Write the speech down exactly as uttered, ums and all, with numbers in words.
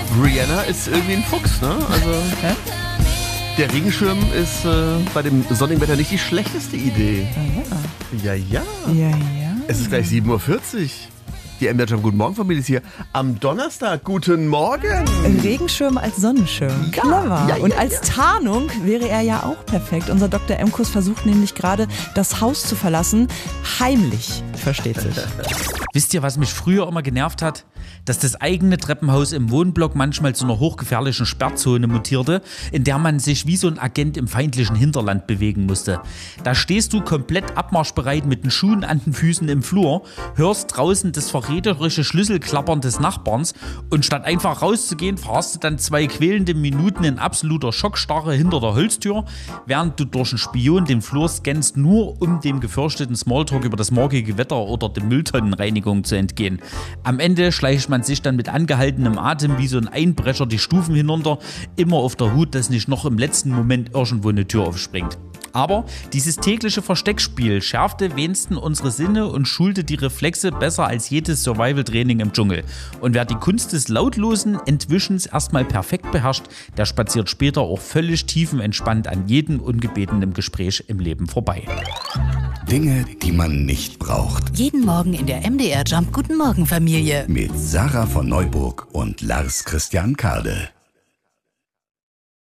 Rihanna ist irgendwie ein Fuchs, ne? Also Hä? der Regenschirm ist äh, bei dem sonnigen Wetter nicht die schlechteste Idee. Ah, Ja, ja. ja. Ja, ja. Es ist gleich sieben Uhr vierzig. Die M D R Jam Guten Morgen Familie ist hier. Am Donnerstag, guten Morgen. Regenschirm als Sonnenschirm. Clever. Ja, ja, Und ja, als Tarnung wäre er ja auch perfekt. Unser Doktor Emkus versucht nämlich gerade, das Haus zu verlassen. Heimlich, versteht sich. Wisst ihr, was mich früher immer genervt hat? Dass das eigene Treppenhaus im Wohnblock manchmal zu einer hochgefährlichen Sperrzone mutierte, in der man sich wie so ein Agent im feindlichen Hinterland bewegen musste. Da stehst du komplett abmarschbereit mit den Schuhen an den Füßen im Flur, hörst draußen das verräterische Schlüsselklappern des Nachbarns und statt einfach rauszugehen, fahrst du dann zwei quälende Minuten in absoluter Schockstarre hinter der Holztür, während du durch einen Spion den Flur scannst, nur um dem gefürchteten Smalltalk über das morgige Wetter oder die Mülltonnenreinigung zu entgehen. Am Ende schleicht man sich dann mit angehaltenem Atem wie so ein Einbrecher die Stufen hinunter, immer auf der Hut, dass nicht noch im letzten Moment irgendwo eine Tür aufspringt. Aber dieses tägliche Versteckspiel schärfte wenigstens unsere Sinne und schulte die Reflexe besser als jedes Survival-Training im Dschungel. Und wer die Kunst des lautlosen Entwischens erstmal perfekt beherrscht, der spaziert später auch völlig tiefenentspannt an jedem ungebetenen Gespräch im Leben vorbei. Dinge, die man nicht braucht. Jeden Morgen in der M D R Jam Guten Morgen Familie. Mit Sarah von Neuburg und Lars Christian Kade.